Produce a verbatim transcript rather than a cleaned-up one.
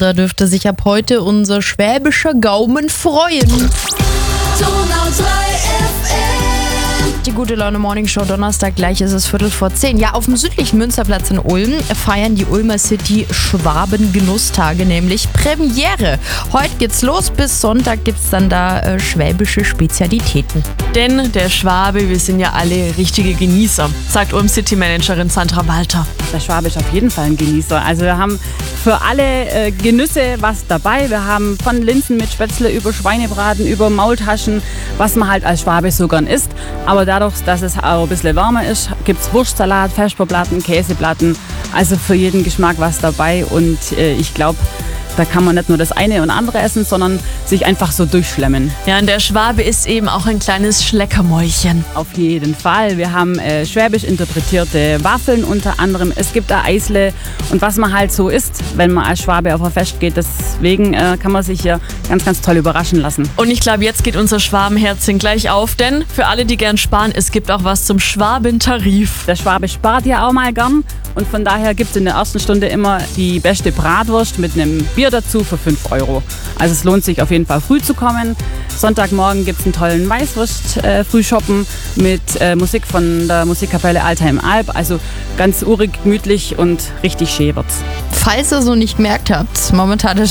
Da dürfte sich ab heute unser schwäbischer Gaumen freuen. Die gute Laune Morning Show Donnerstag, gleich ist es Viertel vor zehn. Ja, auf dem südlichen Münsterplatz in Ulm feiern die Ulmer City Schwaben-Genusstage, nämlich Premiere. Heute geht's los, bis Sonntag gibt's dann da äh, schwäbische Spezialitäten. Denn der Schwabe, wir sind ja alle richtige Genießer, sagt Ulm City Managerin Sandra Walter. Der Schwabe ist auf jeden Fall ein Genießer. Also wir haben für alle äh, Genüsse was dabei. Wir haben von Linsen mit Spätzle über Schweinebraten, über Maultaschen, was man halt als Schwabe so gern isst. Aber dadurch, dass es auch ein bisschen wärmer ist, gibt es Wurstsalat, Vesperplatten, Käseplatten. Also für jeden Geschmack was dabei. Und äh, ich glaube, da kann man nicht nur das eine und andere essen, sondern sich einfach so durchschlemmen. Ja, und der Schwabe ist eben auch ein kleines Schleckermäulchen. Auf jeden Fall. Wir haben äh, schwäbisch interpretierte Waffeln unter anderem. Es gibt da Eisle und was man halt so isst, wenn man als Schwabe auf ein Fest geht. Deswegen äh, kann man sich hier ganz, ganz toll überraschen lassen. Und ich glaube, jetzt geht unser Schwabenherzchen gleich auf, denn für alle, die gern sparen, es gibt auch was zum Schwabentarif. Der Schwabe spart ja auch mal gern und von daher gibt es in der ersten Stunde immer die beste Bratwurst mit einem Bier dazu für fünf Euro. Also es lohnt sich auf jeden Fall früh zu kommen. Sonntagmorgen gibt es einen tollen Weißwurst-Frühschoppen äh, mit äh, Musik von der Musikkapelle Altheim Alb. Also ganz urig, gemütlich und richtig schön wird's. Falls ihr so nicht gemerkt habt, momentan